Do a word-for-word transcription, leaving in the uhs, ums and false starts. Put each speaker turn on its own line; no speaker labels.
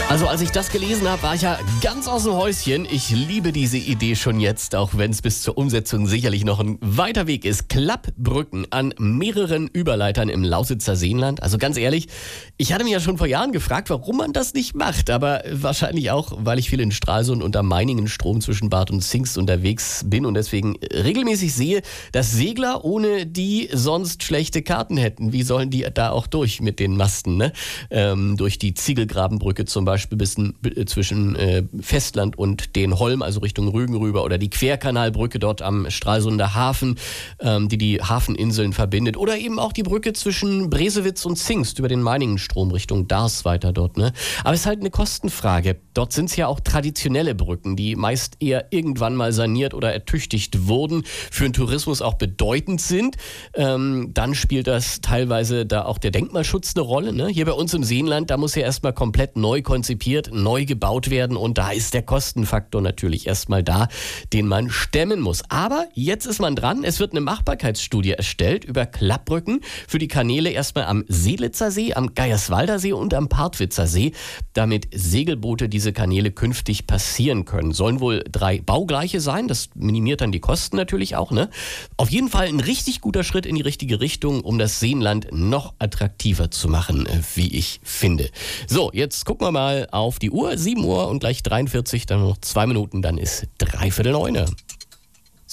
Also als ich das gelesen habe, war ich ja ganz aus dem Häuschen. Ich liebe diese Idee schon jetzt, auch wenn es bis zur Umsetzung sicherlich noch ein weiter Weg ist. Klappbrücken an mehreren Überleitern im Lausitzer Seenland. Also ganz ehrlich, ich hatte mich ja schon vor Jahren gefragt, warum man das nicht macht. Aber wahrscheinlich auch, weil ich viel in Stralsund und am Meiningen-Strom zwischen Barth und Zingst unterwegs bin und deswegen regelmäßig sehe, dass Segler ohne die sonst schlechte Karten hätten. Wie sollen die da auch durch mit den Masten, ne? Ähm, durch die Ziegelgrabenbrücke zum Beispiel. Bis zwischen äh, Festland und den Holm, also Richtung Rügen rüber, oder die Querkanalbrücke dort am Stralsunder Hafen, ähm, die die Hafeninseln verbindet, oder eben auch die Brücke zwischen Bresewitz und Zingst über den Meiningenstrom Richtung Dars weiter dort, ne? Aber es ist halt eine Kostenfrage. Dort sind es ja auch traditionelle Brücken, die meist eher irgendwann mal saniert oder ertüchtigt wurden, für den Tourismus auch bedeutend sind. Ähm, dann spielt das teilweise da auch der Denkmalschutz eine Rolle, ne? Hier bei uns im Seenland, da muss ja erstmal komplett neu konzipiert, neu gebaut werden und da ist der Kostenfaktor natürlich erstmal da, den man stemmen muss. Aber jetzt ist man dran, es wird eine Machbarkeitsstudie erstellt über Klappbrücken für die Kanäle erstmal am Seelitzer See, am Geierswalder See und am Partwitzer See, damit Segelboote diese Kanäle künftig passieren können. Sollen wohl drei baugleiche sein, das minimiert dann die Kosten natürlich auch, ne? Auf jeden Fall ein richtig guter Schritt in die richtige Richtung, um das Seenland noch attraktiver zu machen, wie ich finde. So, jetzt gucken wir mal auf die Uhr, sieben Uhr und gleich dreiundvierzig, dann noch zwei Minuten, dann ist dreiviertel neune.